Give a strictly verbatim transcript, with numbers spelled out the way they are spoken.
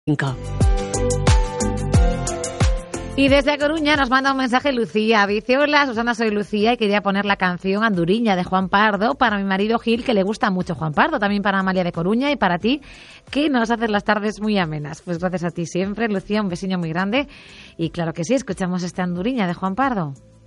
Y desde A Coruña nos manda un mensaje Lucía. Dice: hola, Susana, soy Lucía y quería poner la canción Anduriña de Juan Pardo para mi marido Gil, que le gusta mucho Juan Pardo, también para Amalia de Coruña y para ti, que nos haces las tardes muy amenas. Pues gracias a ti siempre, Lucía, un besiño muy grande. Y claro que sí, escuchamos esta Anduriña de Juan Pardo.